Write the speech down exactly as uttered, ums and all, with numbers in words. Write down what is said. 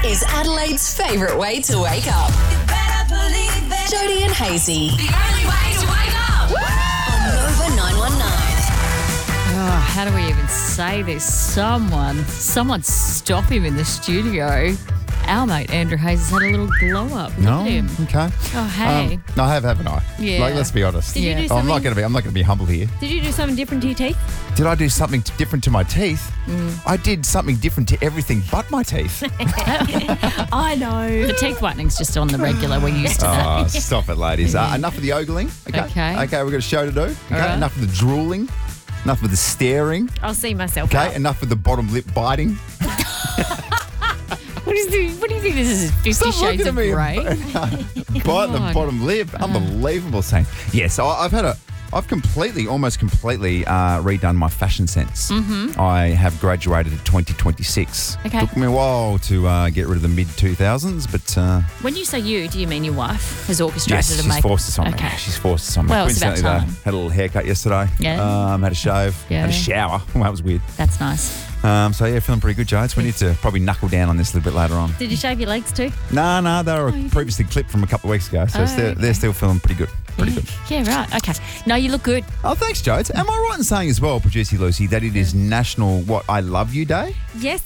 is Adelaide's favourite way to wake up. You better believe it. Jody and Hazy The only way to wake up. on Nova nine one nine. Oh, how do we even say this? Someone, someone stop him in the studio. Our mate Andrew Hayes has had a little glow up. Look No, at him. okay. Oh, hey. Um, no, I have, haven't I? Yeah. Like, let's be honest. Did you Yeah. do Oh, I'm something? not going to be. I'm not going to be humble here. Did you do something different to your teeth? Did I do something t- different to my teeth? Mm. I did something different to everything but my teeth. I know. The teeth whitening's just on the regular. We're used to that. Oh, stop it, ladies. Uh, enough of the ogling. Okay. Okay. Okay, we've got a show to do. Okay. All right. Enough of the drooling. Enough of the staring. I'll see myself Okay. out. Enough of the bottom lip biting. What, is the, what do you think this is? Fifty Stop Shades looking of at me. Grey? Bite the on. bottom lip. Unbelievable saying. Yeah, so I- I've had a, I've completely, almost completely uh, redone my fashion sense. Mm-hmm. I have graduated at twenty twenty-six. Okay. Took me a while to uh, get rid of the mid two thousands, but uh, When you say you, do you mean your wife has orchestrated yes, a she's make? forced this on Okay. me. She's forced this on me. Well, it's about Coincidentally, though, time. had a little haircut yesterday. Yeah. Um, had a shave. Yeah. Had a shower. Well, that was weird. That's nice. Um, so yeah, feeling pretty good, Jodes. We need to probably knuckle down on this a little bit later on. Did you shave your legs too? No, no, they were previously clipped from a couple of weeks ago, so Oh, they're, okay. they're still feeling pretty good. Pretty yeah. good. Yeah, right. Okay. No, you look good. Oh, thanks, Jodes. Am I right in saying as well, Producer Lucy, that it is National What I Love You Day? Yes,